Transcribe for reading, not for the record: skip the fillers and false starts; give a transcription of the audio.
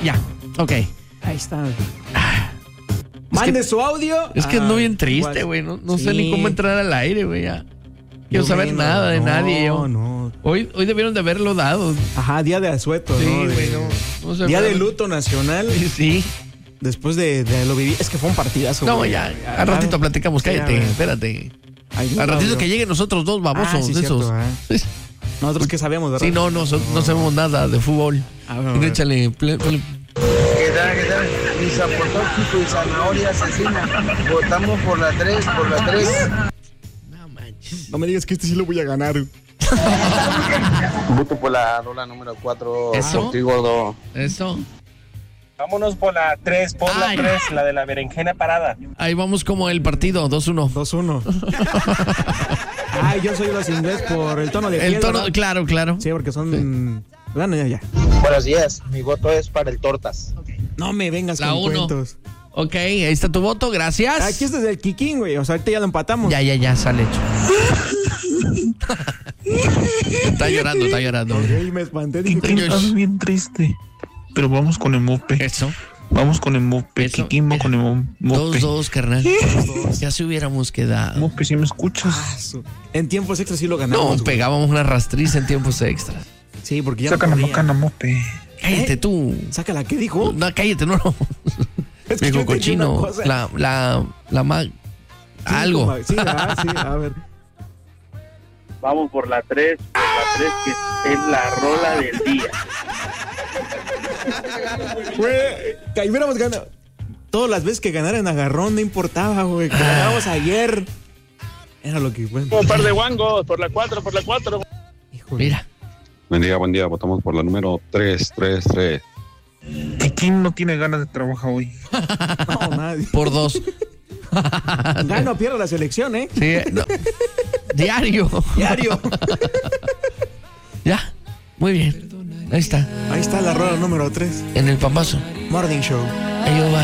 Ya, ok. Ahí está. Mande su audio. Es que ando bien triste, güey. No sé ni cómo entrar al aire, güey. Ya. Quiero saber nada de nadie. No. Hoy debieron de haberlo dado. Ajá, día de asueto, Sí, ¿no? güey, no sé. Día de luto nacional. Sí. Después de lo viví. Es que fue un partidazo. No, güey. ya. Al ratito platicamos. Cállate, espérate. Al ratito que lleguen nosotros dos babosos sí, de esos. Cierto, nosotros que sabemos, ¿verdad? Sí, no sabemos nada de fútbol. Échale. ¿Qué tal? Mi zapotóxico y zanahoria asesina. Votamos por la 3, No manches. No me digas que este sí lo voy a ganar. Voto por la rola número 4. ¿Eso? Por ti, gordo. Eso. Vámonos por la 3, la de la berenjena parada. Ahí vamos como el partido, 2-1. 2-1. Ay, yo soy los inglés por el tono de piel. El tono, ¿verdad? claro. Sí, porque son... Bueno, ya. Buenos días, mi voto es para el tortas. No me vengas La con 1. cuentos. Ok, ahí está tu voto, gracias. Aquí es desde el Kikín, güey. O sea, ahorita ya lo empatamos. Ya, sale hecho. Está llorando. Ok, me espanté. Dije, Yo- bien triste. Pero vamos con el mope. Eso. Vamos con el mope. Eso, Kikín va con el mope. 2-2, carnal. Ya se hubiéramos quedado. Mope, si me escuchas. en tiempos extras sí lo ganamos. No, güey. pegábamos una rastriz en tiempos extras. Sí, porque ya Saca no la podía. macana, mope. Cállate tú. Sácala, ¿qué dijo? No, cállate, no. Es que yo Viejo entendí cochino. una cosa. La mag. Algo. Sí, a ver. Vamos por la 3, que es la rola del día. Güey, que hubiéramos ganado. Todas las veces que ganara en agarrón no importaba, güey. Que ganábamos ayer. Era lo que, bueno. Un par de guangos, por la 4. Híjole. Mira. Buen día, votamos por la número 3. Kikín no tiene ganas de trabajar hoy. No, nadie. Por 2. Gano o pierdo la selección, ¿eh? Sí, no. Diario. Ya. Muy bien. Ahí está. Ahí está la rola número 3. En el pambazo. Morning Show. Ellos van.